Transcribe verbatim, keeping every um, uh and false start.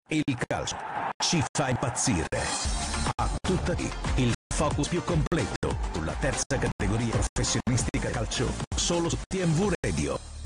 Il calcio ci fa impazzire. A tutta lì, il focus più completo sulla terza categoria professionistica calcio, solo su T M V Radio.